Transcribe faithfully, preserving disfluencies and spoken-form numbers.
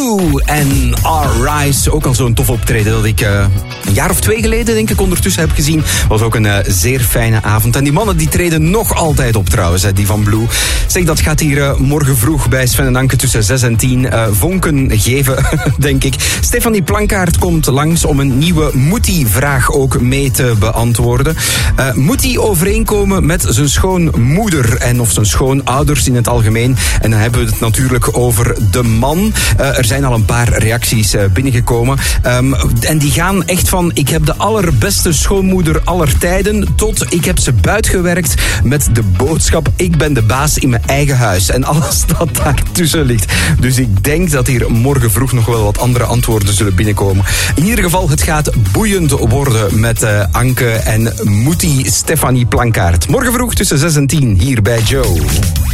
Blue en Arise. Ook al zo'n tof optreden dat ik uh, een jaar of twee geleden denk ik ondertussen heb gezien. Was ook een uh, zeer fijne avond. En die mannen die treden nog altijd op trouwens, hè, die van Blue. Zeg, dat gaat hier uh, morgen vroeg bij Sven en Anke tussen zes en tien uh, vonken geven, denk ik. Stefanie Plankaart komt langs om een nieuwe Moetie-vraag ook mee te beantwoorden. Uh, moet hij overeenkomen met zijn schoonmoeder en of zijn schoonouders in het algemeen? En dan hebben we het natuurlijk over de man. Uh, er zijn al een paar reacties uh, binnengekomen. Um, en die gaan echt van ik heb de allerbeste schoonmoeder aller tijden tot ik heb ze buitgewerkt met de boodschap ik ben de baas in mijn eigen huis. En alles dat daartussen ligt. Dus ik denk dat hier morgen vroeg nog wel wat andere antwoorden zullen binnenkomen. In ieder geval, het gaat boeiend worden met uh, Anke en Moetie Stefanie Plankaart. Morgen vroeg tussen zes en tien hier bij Joe.